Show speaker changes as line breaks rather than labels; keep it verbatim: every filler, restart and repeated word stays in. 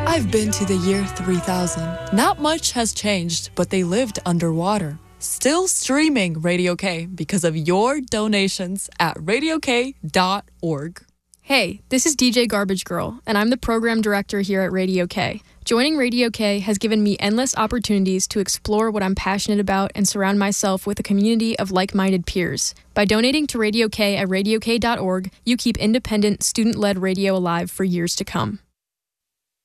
I've been to the year three thousand. Not much has changed, but they lived underwater. Still streaming Radio K because of your donations at radio k dot org.
Hey, this is D J Garbage Girl, and I'm the program director here at Radio K. Joining Radio K has given me endless opportunities to explore what I'm passionate about and surround myself with a community of like-minded peers. By donating to Radio K at radio k dot org, you keep independent, student-led radio alive for years to come.